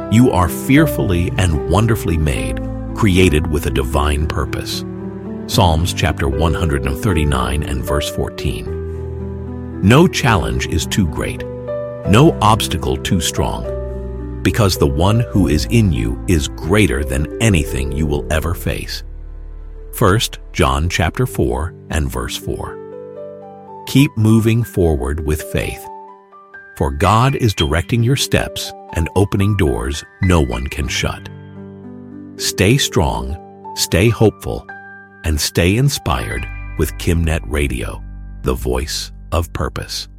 You are fearfully and wonderfully made, created with a divine purpose. Psalms chapter 139 and verse 14. No challenge is too great, no obstacle too strong, because the one who is in you is greater than anything you will ever face. 1 John chapter 4 and verse 4. Keep moving forward with faith, for God is directing your steps and opening doors no one can shut. Stay strong, stay hopeful, and stay inspired with KimNet Radio, the voice of purpose.